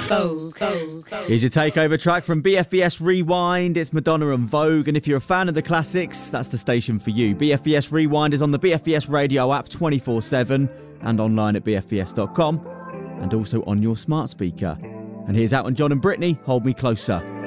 Here's your takeover track from BFBS Rewind. It's Madonna and Vogue, and if you're a fan of the classics, that's the station for you. BFBS Rewind is on the BFBS radio app 24/7 and online at bfbs.com and also on your smart speaker. And here's Elton John and Britney, Hold Me Closer.